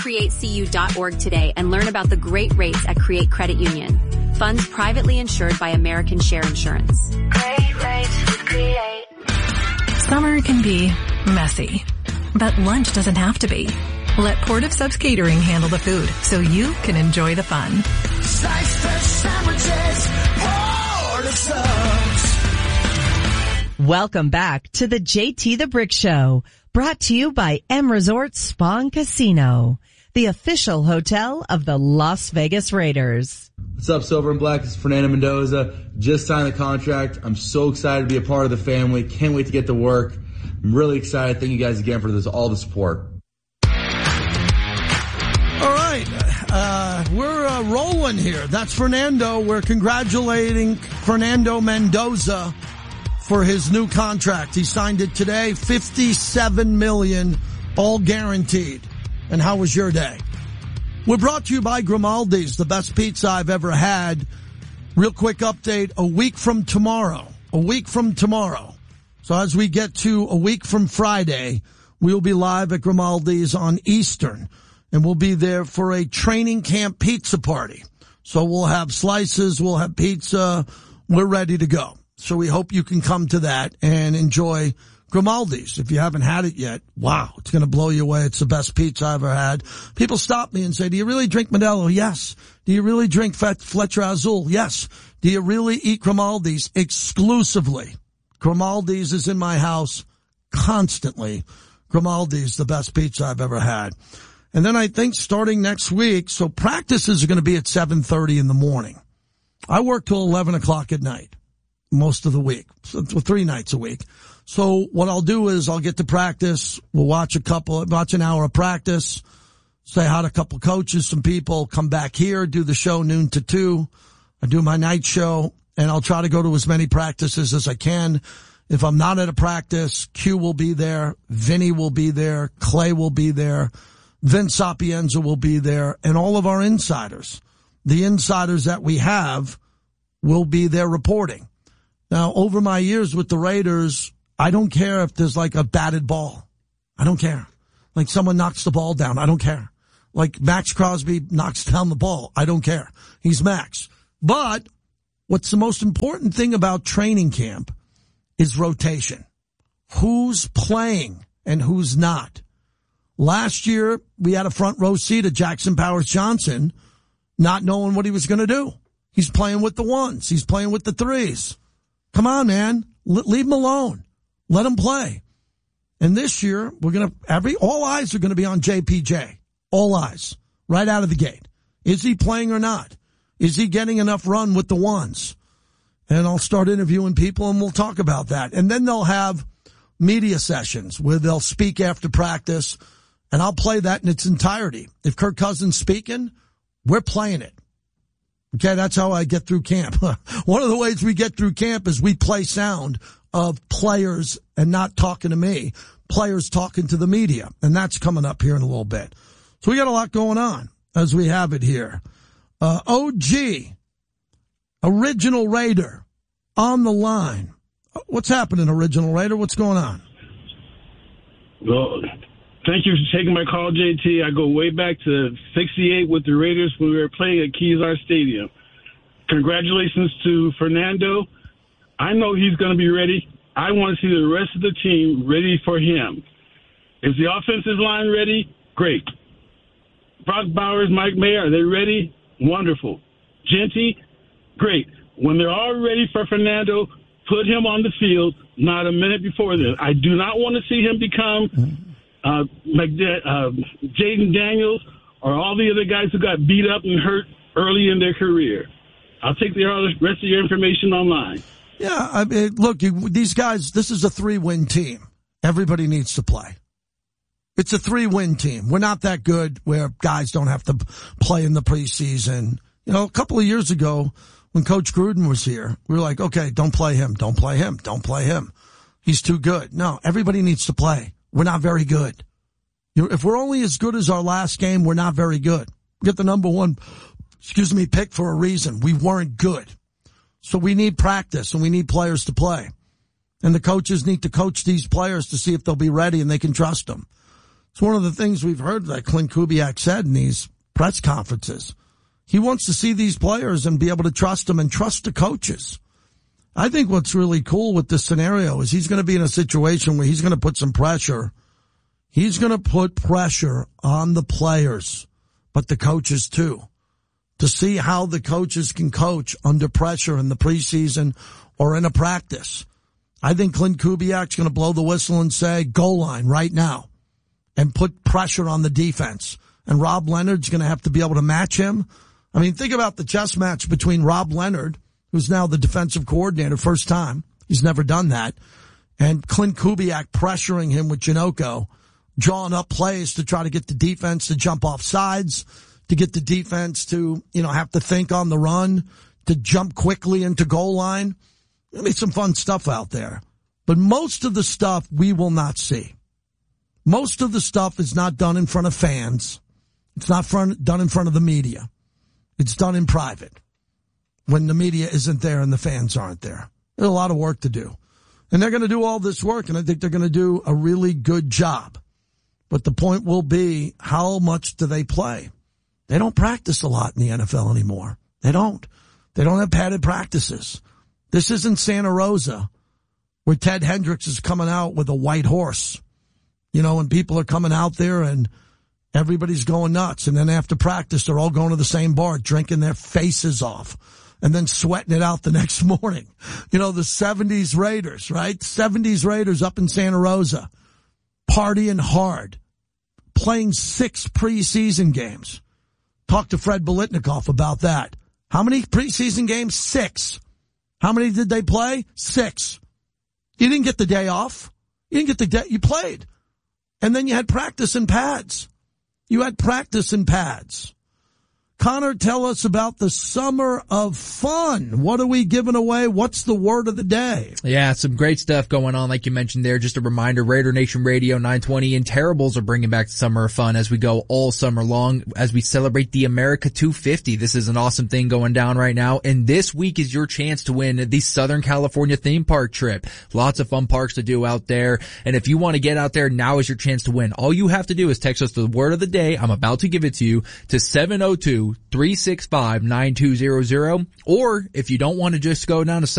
CreateCU.org today and learn about the great rates at Create Credit Union. Funds privately insured by American Share Insurance. Great rates with Create. Summer can be messy, but lunch doesn't have to be. Let Port of Subs Catering handle the food so you can enjoy the fun. Sliced fresh sandwiches, Port of Subs. Welcome back to the JT the Brick Show, brought to you by M Resort Spa and Casino, the official hotel of the Las Vegas Raiders. What's up, Silver and Black? It's Fernando Mendoza. Just signed the contract. I'm so excited to be a part of the family. Can't wait to get to work. I'm really excited. Thank you guys again for all the support. All right. We're rolling here. That's Fernando. We're congratulating Fernando Mendoza for his new contract. He signed it today, $57 million, all guaranteed. And how was your day? We're brought to you by Grimaldi's, the best pizza I've ever had. Real quick update, a week from tomorrow. So as we get to a week from Friday, we'll be live at Grimaldi's on Eastern. And we'll be there for a training camp pizza party. So we'll have slices, we'll have pizza. We're ready to go. So we hope you can come to that and enjoy Grimaldi's. If you haven't had it yet, wow, it's going to blow you away. It's the best pizza I've ever had. People stop me and say, do you really drink Modelo? Yes. Do you really drink Fletcher Azul? Yes. Do you really eat Grimaldi's? Exclusively. Grimaldi's is in my house constantly. Grimaldi's, the best pizza I've ever had. And then I think starting next week, so practices are going to be at 7:30 in the morning. I work till 11 o'clock at night most of the week, so 3 nights a week. So what I'll do is I'll get to practice. We'll watch an hour of practice, say hi to a couple coaches, some people, come back here, do the show noon to 2. I do my night show, and I'll try to go to as many practices as I can. If I'm not at a practice, Q will be there, Vinny will be there, Clay will be there, Vince Sapienza will be there, and all of our insiders. The insiders that we have will be there reporting. Now, over my years with the Raiders, I don't care if there's like a batted ball. I don't care. Like someone knocks the ball down. I don't care. Like Max Crosby knocks down the ball. I don't care. He's Max. But what's the most important thing about training camp is rotation. Who's playing and who's not. Last year, we had a front row seat of Jackson Powers Johnson not knowing what he was going to do. He's playing with the ones. He's playing with the threes. Come on, man. Leave him alone. Let him play. And this year, all eyes are going to be on JPJ. All eyes. Right out of the gate. Is he playing or not? Is he getting enough run with the ones? And I'll start interviewing people and we'll talk about that. And then they'll have media sessions where they'll speak after practice, and I'll play that in its entirety. If Kirk Cousins speaking, we're playing it. Okay, that's how I get through camp. One of the ways we get through camp is we play sound of players and not talking to me, players talking to the media. And that's coming up here in a little bit. So we got a lot going on as we have it here. OG, Original Raider, on the line. What's happening, Original Raider? What's going on? Well, thank you for taking my call, JT. I go way back to 68 with the Raiders when we were playing at Kezar Stadium. Congratulations to Fernando. I know he's going to be ready. I want to see the rest of the team ready for him. Is the offensive line ready? Great. Brock Bowers, Mike Mayer, are they ready? Wonderful. Genty? Great. When they're all ready for Fernando, put him on the field not a minute before then. I do not want to see him become Jaden Daniels or all the other guys who got beat up and hurt early in their career. I'll take the rest of your information online. Yeah, I mean, look, these guys, this is a 3-win team. Everybody needs to play. It's a 3-win team. We're not that good where guys don't have to play in the preseason. You know, a couple of years ago when Coach Gruden was here, we were like, okay, don't play him, don't play him, don't play him. He's too good. No, everybody needs to play. We're not very good. If we're only as good as our last game, we're not very good. We get the number one, pick for a reason. We weren't good. So we need practice and we need players to play. And the coaches need to coach these players to see if they'll be ready and they can trust them. It's one of the things we've heard that Clint Kubiak said in these press conferences. He wants to see these players and be able to trust them and trust the coaches. I think what's really cool with this scenario is he's going to be in a situation where he's going to put some pressure. He's going to put pressure on the players, but the coaches too, to see how the coaches can coach under pressure in the preseason or in a practice. I think Clint Kubiak's going to blow the whistle and say, goal line right now, and put pressure on the defense. And Rob Leonard's going to have to be able to match him. I mean, think about the chess match between Rob Leonard, who's now the defensive coordinator, first time. He's never done that. And Clint Kubiak pressuring him with Janocko, drawing up plays to try to get the defense to jump off sides, to get the defense to, have to think on the run, to jump quickly into goal line. There'll be some fun stuff out there. But most of the stuff we will not see. Most of the stuff is not done in front of fans. It's not done in front of the media. It's done in private when the media isn't there and the fans aren't there. There's a lot of work to do. And they're going to do all this work, and I think they're going to do a really good job. But the point will be, how much do they play? They don't practice a lot in the NFL anymore. They don't. They don't have padded practices. This isn't Santa Rosa, where Ted Hendricks is coming out with a white horse, and people are coming out there and everybody's going nuts. And then after practice, they're all going to the same bar, drinking their faces off and then sweating it out the next morning. The 70s Raiders, right? 70s Raiders up in Santa Rosa, partying hard, playing 6 preseason games. Talk to Fred Biletnikoff about that. How many preseason games? 6. How many did they play? 6. You didn't get the day off. You didn't get the day. You played. And then you had practice in pads. Connor, tell us about the Summer of Fun. What are we giving away? What's the word of the day? Yeah, some great stuff going on, like you mentioned there. Just a reminder, Raider Nation Radio 920 and Terribles are bringing back the Summer of Fun as we go all summer long, as we celebrate the America 250. This is an awesome thing going down right now, and this week is your chance to win the Southern California theme park trip. Lots of fun parks to do out there, and if you want to get out there, now is your chance to win. All you have to do is text us the word of the day. I'm about to give it to you to 702-365-9200, or if you don't want to just go down to